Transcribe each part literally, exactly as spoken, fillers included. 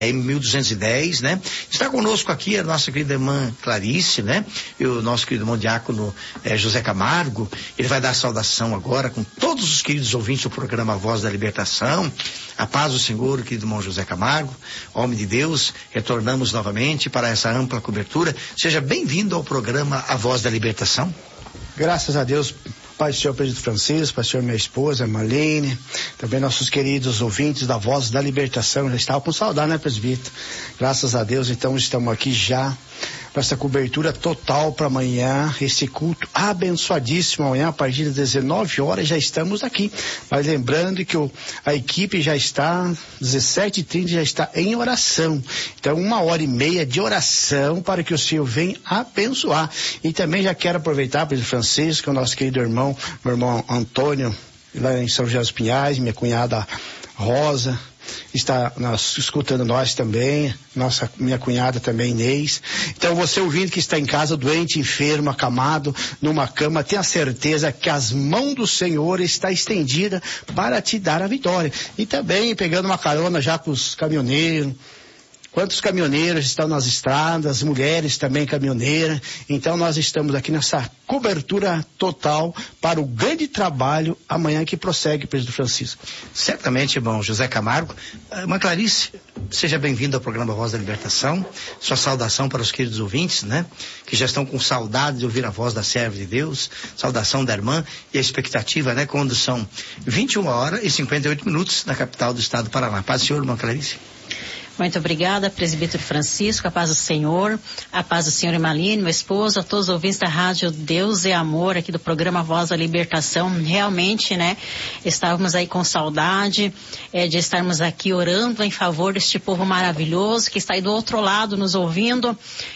É mil duzentos e dez, né? Está conosco aqui a nossa querida irmã Clarice, né? E o nosso querido irmão diácono eh, José Camargo. Ele vai dar a saudação agora com todos os queridos ouvintes do programa Voz da Libertação. A paz do Senhor, querido irmão José Camargo, homem de Deus. Retornamos novamente para essa ampla cobertura. Seja bem-vindo ao programa A Voz da Libertação. Graças a Deus, Pai do Senhor Presbítero Francisco, Pai do Senhor minha esposa, Marlene, também nossos queridos ouvintes da Voz da Libertação. Já estava com saudade, né, presbítero? Graças a Deus, então estamos aqui já para essa cobertura total para amanhã, esse culto abençoadíssimo. Amanhã, a partir das dezenove horas, já estamos aqui. Mas lembrando que o, a equipe já está, dezessete e trinta, já está em oração. Então, uma hora e meia de oração para que o Senhor venha abençoar. E também já quero aproveitar, Pedro Francisco, o nosso querido irmão, meu irmão Antônio, lá em São José dos Pinhais, minha cunhada Rosa, está nós, escutando nós também, nossa, minha cunhada também, Inês. Então, você ouvindo que está em casa, doente, enfermo, acamado, numa cama, tenha certeza que as mãos do Senhor está estendida para te dar a vitória. E também pegando uma carona já com os caminhoneiros. Quantos caminhoneiros estão nas estradas, mulheres também caminhoneiras. Então nós estamos aqui nessa cobertura total para o grande trabalho amanhã que prossegue, Presbítero Francisco. Certamente, irmão José Camargo. Irmã Clarice, seja bem-vindo ao programa Voz da Libertação. Sua saudação para os queridos ouvintes, né? Que já estão com saudade de ouvir a voz da serva de Deus. Saudação da irmã e a expectativa, né? Quando são vinte e uma horas e cinquenta e oito minutos na capital do estado do Paraná. Paz do Senhor, irmã Clarice. Muito obrigada, presbítero Francisco, a paz do Senhor, a paz do Senhor Emaline, meu esposo, a todos os ouvintes da rádio Deus é Amor, aqui do programa Voz da Libertação. Realmente, né, estávamos aí com saudade é, de estarmos aqui orando em favor deste povo maravilhoso que está aí do outro lado nos ouvindo.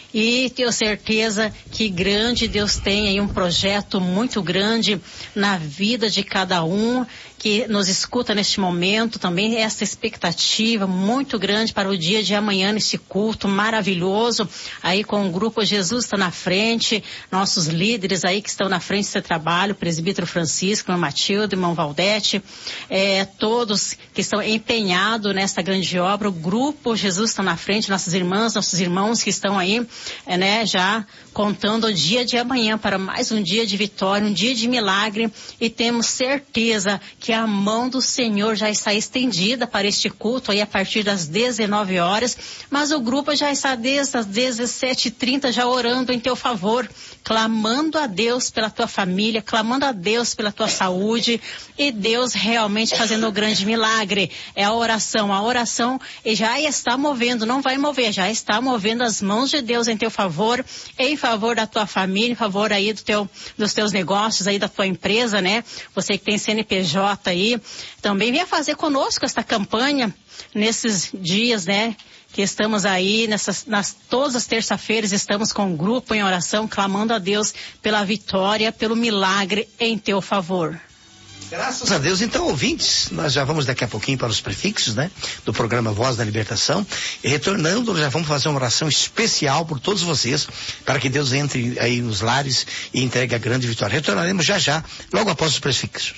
E tenho certeza que grande Deus tem aí um projeto muito grande na vida de cada um que nos escuta neste momento. Também essa expectativa muito grande para o dia de amanhã nesse culto maravilhoso. Aí com o grupo Jesus está na frente, nossos líderes aí que estão na frente desse trabalho, o presbítero Francisco, irmão Matilde, irmão Valdete, é, todos que estão empenhados nessa grande obra. O grupo Jesus está na frente, nossas irmãs, nossos irmãos que estão aí, É, né, já contando o dia de amanhã para mais um dia de vitória, um dia de milagre, e temos certeza que a mão do Senhor já está estendida para este culto aí a partir das dezenove horas, mas o grupo já está desde as dezessete e trinta já orando em teu favor, clamando a Deus pela tua família, clamando a Deus pela tua saúde, e Deus realmente fazendo o grande milagre. É a oração, a oração já está movendo, não vai mover, já está movendo as mãos de Deus em teu favor, em favor da tua família, em favor aí do teu, dos teus negócios aí, da tua empresa, né? Você que tem C N P J aí, também venha fazer conosco esta campanha nesses dias, né? Que estamos aí, nessas, nas, todas as terça-feiras estamos com um grupo em oração, clamando a Deus pela vitória, pelo milagre em teu favor. Graças a Deus. Então, ouvintes, nós já vamos daqui a pouquinho para os prefixos, né? Do programa Voz da Libertação. E retornando, já vamos fazer uma oração especial por todos vocês, para que Deus entre aí nos lares e entregue a grande vitória. Retornaremos já já, logo após os prefixos.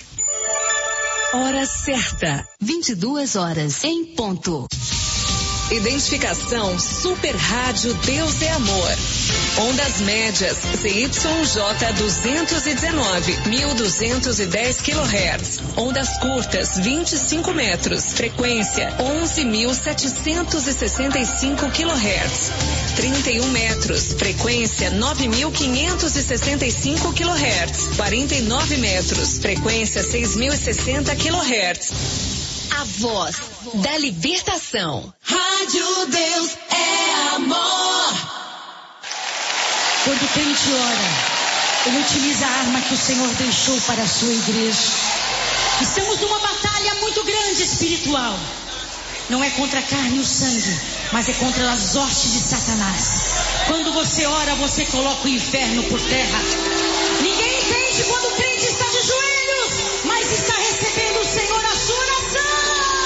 Hora certa, vinte e duas horas em ponto. Identificação Super Rádio Deus é Amor. Ondas médias C Y J duzentos e dezenove, mil duzentos e dez quilohertz. Ondas curtas vinte e cinco metros. Frequência onze mil setecentos e sessenta e cinco quilohertz. trinta e um metros. Frequência nove mil quinhentos e sessenta e cinco quilohertz. quarenta e nove metros. Frequência seis mil e sessenta quilohertz. A voz da libertação. Rádio Deus é Amor. Quando o crente ora, ele utiliza a arma que o Senhor deixou para a sua igreja. Estamos numa batalha muito grande espiritual. Não é contra a carne e o sangue, mas é contra as hostes de Satanás. Quando você ora, você coloca o inferno por terra. Ninguém entende quando o crente está